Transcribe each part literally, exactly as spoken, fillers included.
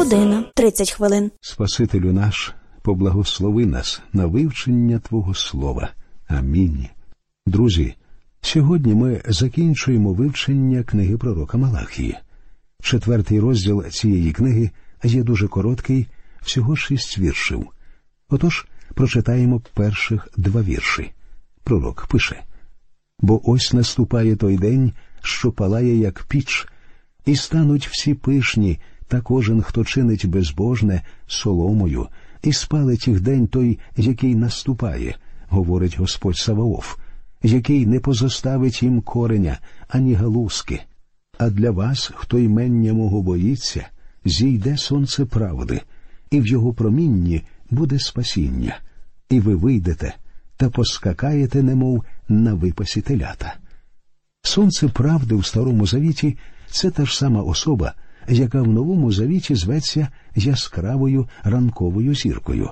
година тридцять хвилин. Спасителю наш, поблагослови нас на вивчення Твого Слова. Амінь. Друзі, сьогодні ми закінчуємо вивчення книги пророка Малахії. Четвертий розділ цієї книги є дуже короткий, всього шість віршів. Отож, прочитаємо перших два вірші. Пророк пише: «Бо ось наступає той день, що палає, як піч, і стануть всі пишні, та кожен, хто чинить безбожне, соломою, і спалить їх день той, який наступає, говорить Господь Саваоф, який не позоставить їм кореня, ані галузки. А для вас, хто імення мого боїться, зійде сонце правди, і в його промінні буде спасіння. І ви вийдете та поскакаєте, немов на випасі телята». Сонце правди в Старому Завіті – це та ж сама особа, яка в Новому Завіті зветься яскравою ранковою зіркою.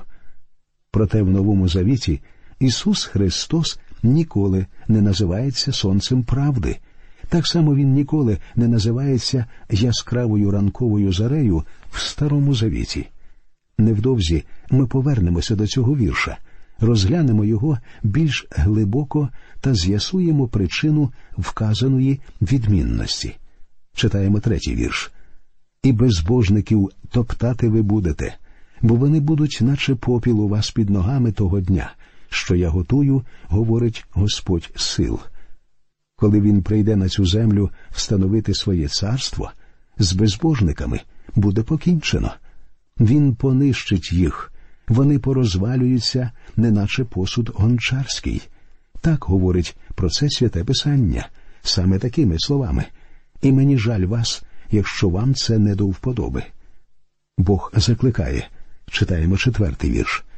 Проте в Новому Завіті Ісус Христос ніколи не називається сонцем правди. Так само Він ніколи не називається яскравою ранковою зарею в Старому Завіті. Невдовзі ми повернемося до цього вірша, розглянемо його більш глибоко та з'ясуємо причину вказаної відмінності. Читаємо третій вірш. «І безбожників топтати ви будете, бо вони будуть, наче попіл у вас під ногами того дня, що я готую, говорить Господь сил». Коли Він прийде на цю землю встановити своє царство, з безбожниками буде покінчено. Він понищить їх, вони порозвалюються, неначе посуд гончарський. Так говорить про це Святе Писання, саме такими словами. І мені жаль вас, якщо вам це не до вподоби. Бог закликає, читаємо четвертий вірш,